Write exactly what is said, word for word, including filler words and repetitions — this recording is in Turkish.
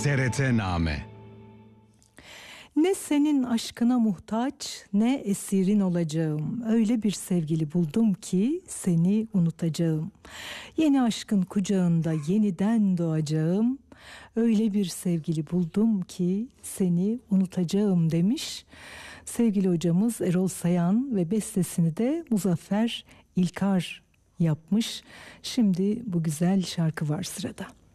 T R T-Name. Ne senin aşkına muhtaç, ne esirin olacağım. Öyle bir sevgili buldum ki seni unutacağım. Yeni aşkın kucağında yeniden doğacağım. Öyle bir sevgili buldum ki seni unutacağım demiş. Sevgili hocamız Erol Sayan ve bestesini de Muzaffer İlkar yapmış. Şimdi bu güzel şarkı var sırada.